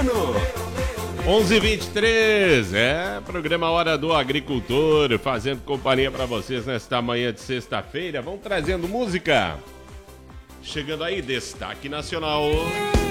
ano. 11h23, programa Hora do Agricultor, fazendo companhia para vocês nesta manhã de sexta-feira. Vamos trazendo música. Chegando aí, destaque nacional.